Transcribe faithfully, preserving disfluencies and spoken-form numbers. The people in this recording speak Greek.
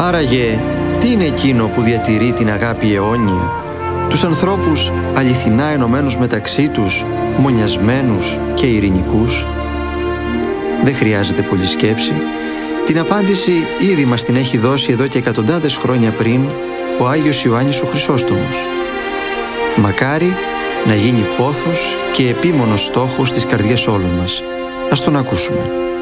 Άραγε, τι είναι εκείνο που διατηρεί την αγάπη αιώνια, τους ανθρώπους αληθινά ενωμένους μεταξύ τους, μονιασμένους και ειρηνικούς? Δεν χρειάζεται πολλή σκέψη. Την απάντηση ήδη μας την έχει δώσει εδώ και εκατοντάδες χρόνια πριν ο Άγιος Ιωάννης ο Χρυσόστομος. Μακάρι να γίνει πόθος και επίμονος στόχος στις καρδιές όλων μας. Ας τον ακούσουμε.